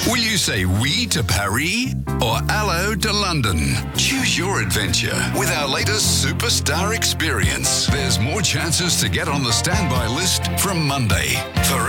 Will you say oui to Paris or hello to London? Choose your adventure with our latest superstar experience. There's more chances to get on the standby list from Monday. For